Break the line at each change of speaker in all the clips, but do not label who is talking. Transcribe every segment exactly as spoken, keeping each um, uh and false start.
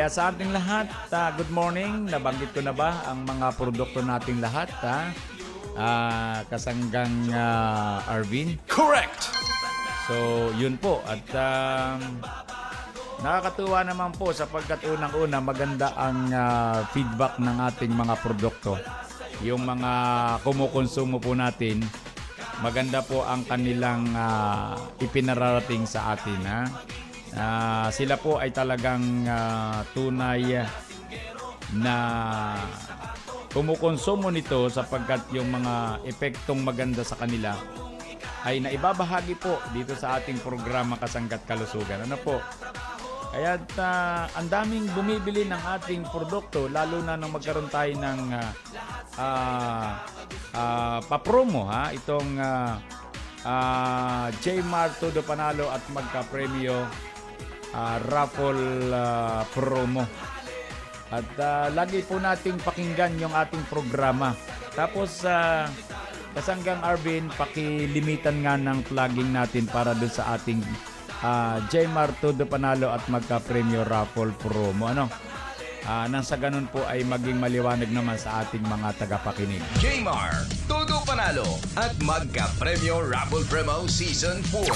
Kaya sa ating lahat, uh, good morning. Nabanggit ko na ba ang mga produkto nating lahat, ha? Uh, kasanggang uh, Arvin?
Correct!
So, yun po. At um, nakakatuwa naman po sapagkat unang-una maganda ang uh, feedback ng ating mga produkto. Yung mga kumukonsumo po natin, maganda po ang kanilang uh, ipinararating sa atin, ha? Uh, sila po ay talagang uh, tunay na kumukonsumo nito sapagkat yung mga epektong maganda sa kanila ay naibabahagi po dito sa ating programa Kasanggat Kalusugan. Ano po? Kaya uh, ang daming bumibili ng ating produkto lalo na nang magkaroon tayo ng uh, uh, uh, papromo, ha? Itong uh, uh, J-Mart Todo Panalo at Magka-Premyo Uh, raffle uh, promo. At uh, lagi po nating pakinggan yung ating programa. Tapos uh, kasanggang Arvin, pakilimitan nga ng plugging natin para doon sa ating uh, J-Mart Todo Panalo at Magka-Premyo raffle promo. Ano? Uh, nang sa ganun po ay maging maliwanag naman sa ating mga tagapakinig.
J-Mart Todo Panalo at Magka-Premyo raffle promo Season four.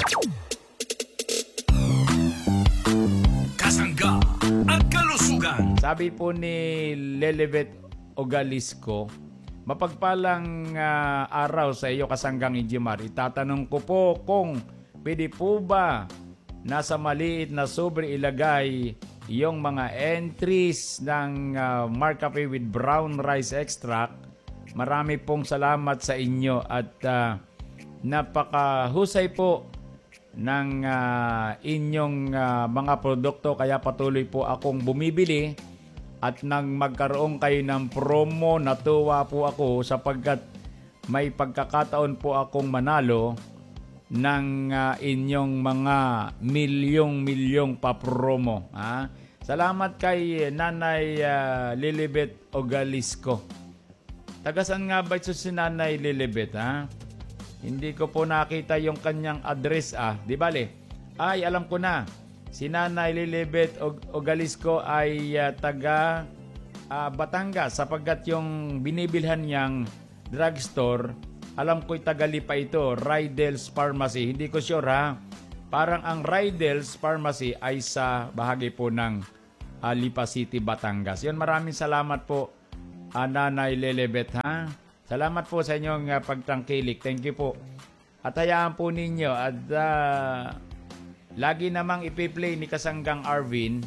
Kasangga at Kalusugan.
Sabi po ni Lelebet Ogalisco, mapagpalang uh, araw sa iyo kasanggang Ijimar. Itatanong ko po kung pwede po ba nasa maliit na sobre ilagay yung mga entries ng uh, Marcafe with brown rice extract. Marami pong salamat sa inyo at uh, napakahusay po ng uh, inyong uh, mga produkto, kaya patuloy po akong bumibili at nang magkaroon kayo ng promo, natuwa po ako sapagkat may pagkakataon po akong manalo ng uh, inyong mga milyong-milyong pa-promo, ha? Salamat kay Nanay uh, Lilibet Ogalisco. Tagasan nga ba ito si Nanay Lilibet, ha? Hindi ko po nakita yung kanyang address, ah. Di bale? Ay, alam ko na. Si Nanay Lilibet Ogalisco ay uh, taga uh, Batangas sapagkat yung binibilhan niyang drugstore, alam ko'y taga Lipa ito, Rydell's Pharmacy. Hindi ko sure, ha? Parang ang Rydell's Pharmacy ay sa bahagi po ng uh, Lipa City, Batangas. Yun, maraming salamat po, uh, Nanay Lilibet, ha? Salamat po sa inyong uh, pagtangkilik. Thank you po. At hayaan po ninyo at uh, lagi namang ipi-play ni Kasanggang Arvin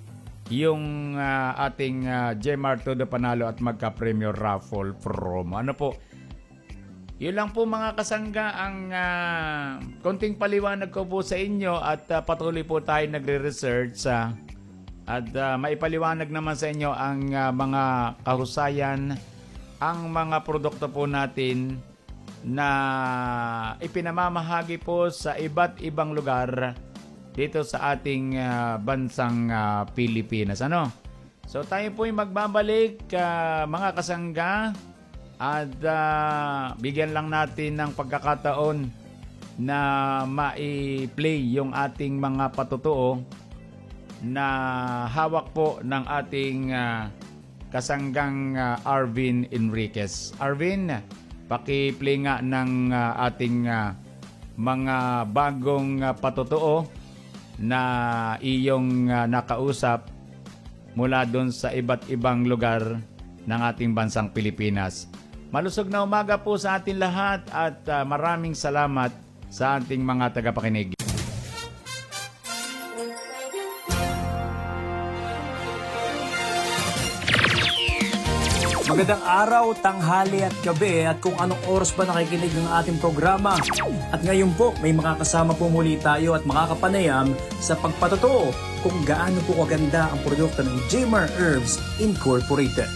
yung uh, ating uh, J-Mart Todo Panalo at Magka-Premyo raffle promo. Ano po? Yun lang po mga kasangga ang uh, konting paliwanag ko po sa inyo at uh, patuloy po tayo nagre-research uh, at uh, maipaliwanag naman sa inyo ang uh, mga kahusayan, ang mga produkto po natin na ipinamamahagi po sa iba't ibang lugar dito sa ating uh, bansang uh, Pilipinas. Ano? So tayo po ay magbabalik uh, mga kasangga at uh, bigyan lang natin ng pagkakataon na ma-play yung ating mga patutuo na hawak po ng ating uh, kasanggang uh, Arvin Enriquez. Arvin, paki-play nga ng uh, ating uh, mga bagong uh, patutuo na iyong uh, nakausap mula doon sa iba't ibang lugar ng ating bansang Pilipinas. Malusog na umaga po sa ating lahat at uh, maraming salamat sa ating mga tagapakinig.
Magandang araw, tanghali at gabi at kung anong oras ba nakikinig ng ating programa. At ngayon po, may makakasama po muli tayo at makakapanayam sa pagpatotoo kung gaano po kaganda ang produkto ng J-Mart Herbs Incorporated.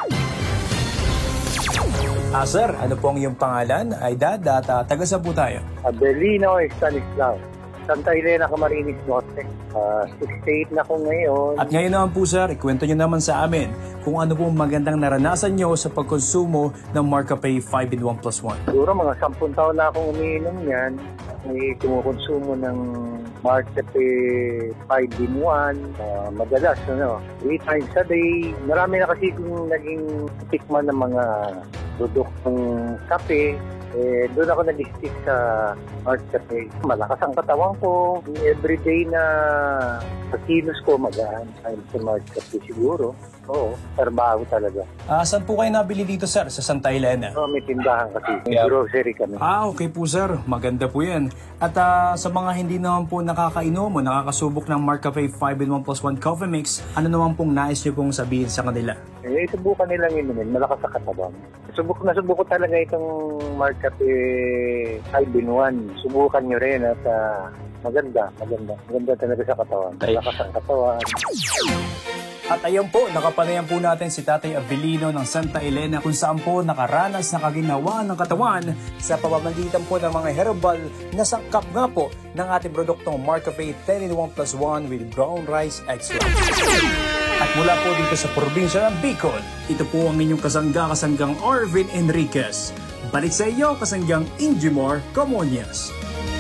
Ah, sir, ano po ang iyong pangalan? Ay dad at uh, taga saan po tayo?
Abelino Stanislao. Santa Elena, Camarines Norte. Uh, sixty-eight na ko ngayon.
At ngayon naman po sir, ikwento nyo naman sa amin kung ano po magandang naranasan nyo sa pagkonsumo ng Marcafe five in one plus one.
Siguro mga sampung taon na akong umiinom yan. May kumukonsumo ng Mart Cafe five in one, uh, madalas, ano, three times a day. Marami na kasi kung naging tikman ng mga produktong kape. Eh, doon ako nag-stick sa Mart Cafe. Malakas ang katawan ko. Everyday na pakilos ko magaan. Ayun sa Mart Cafe siguro. Oo, trabaho talaga.
Ah, saan po kayo nabili dito, sir? Sa Santa Elena?
So, may tindahan kasi. May grocery kami.
Ah, okay po, sir. Maganda po yan. At ah, sa mga hindi naman po nakakainom o nakakasubok ng Mart Cafe five in one plus one coffee mix, ano naman pong nais niyo pong sabihin sa kanila?
Eh, subukan nilang inumin. Malakas sa katawan. Subok na subok ko talaga itong Mart Cafe five in one. Subukan nyo rin at ah, maganda, maganda. Maganda talaga sa katawan. Malakas ang katawan.
At ayan po, nakapanayan po natin si Tatay Avelino ng Santa Elena kung saan po nakaranas na kaginawa ng katawan sa pamamagitan po ng mga herbal na sangkap nga po ng ating produktong Mart Cafe ten in one plus one with brown rice extract. At mula po dito sa probinsya ng Bicol, ito po ang inyong kasangga-kasanggang Arvin Enriquez. Balik sa iyo, kasanggang Ingimar Camonias.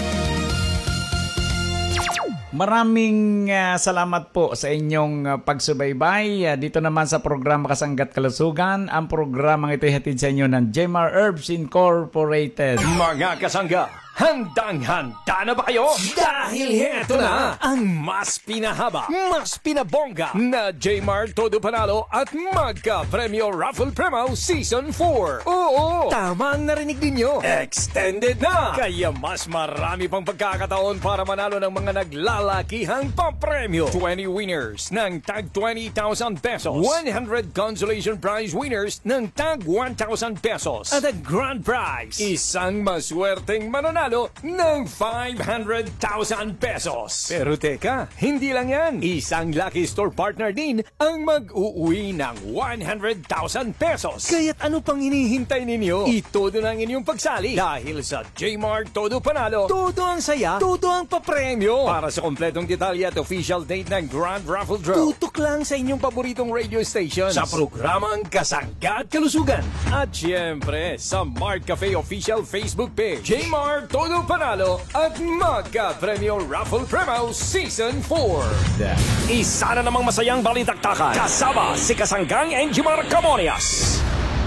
Maraming uh, salamat po sa inyong uh, pagsubaybay. Uh, dito naman sa programa Kasangga't Kalusugan, ang programang ito ay hatid sa inyo ng Jmar Herbs Incorporated.
Mga kasangga, handang-handa na ba kayo? Dahil heto na ang mas pinahaba, mas pinabongga na Jmar Todo Panalo at Magka Premyo Raffle Premo Season four. Oo, tama ang narinig ninyo. Extended na! Kaya mas marami pang pagkakataon para manalo ng mga naglalakihang papremyo. twenty winners ng tag twenty thousand pesos. one hundred consolation prize winners ng tag one thousand pesos. At ang grand prize, isang maswerteng mananalo ng five hundred thousand pesos. Pero teka, hindi lang yan. Isang Lucky Store partner din ang mag-uuwi ng one hundred thousand pesos. Kaya't ano pang hinihintay ninyo? Itodo na ang inyong pagsali. Dahil sa Jmar Todo Panalo, todo ang saya, todo ang papremyo. Para sa kompletong detalye at official date ng Grand Raffle Draw, tutok lang sa inyong paboritong radio station sa programang Kasangga't Kalusugan. At syempre, sa Mart Cafe official Facebook page, Jmar Todo Panalo at Magka Premyo Raffle Premo Season four. Isa na namang masayang balitaktakan kasama si Kasanggang Engimar Camonias.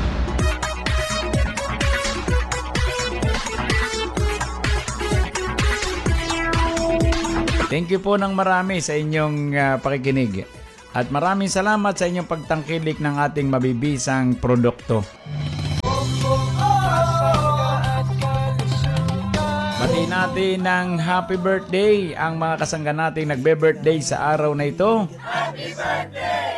Thank you po ng marami sa inyong uh, pakikinig. At maraming salamat sa inyong pagtangkilik ng ating mabibisang produkto. Bati natin ng happy birthday ang mga kasangga nating nagbe-birthday sa araw na ito. Happy birthday!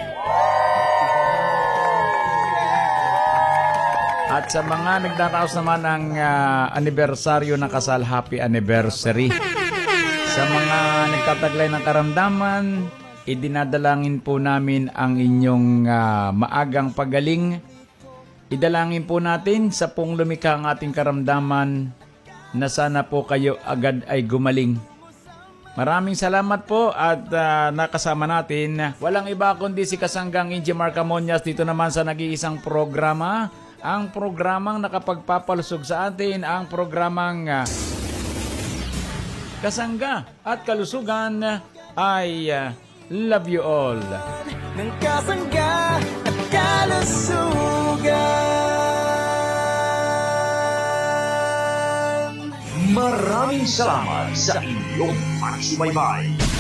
At sa mga nagdaraos naman ng uh, anibersaryo ng kasal, happy anniversary. Sa mga nagtataglay ng karamdaman, idinadalangin po namin ang inyong uh, maagang pagaling. Idalangin po natin sa pong lumikha ang ating karamdaman na sana po kayo agad ay gumaling. Maraming salamat po at uh, nakasama natin. Walang iba kundi si Kasanggang Ingimar Camonias dito naman sa nag-iisang programa. Ang programang nakapagpapalusog sa atin, ang programang uh, Kasangga at Kalusugan ay uh, love you all. Ng Kasangga at Kalusugan.
Maraming salamat sa inyong pagsubaybay.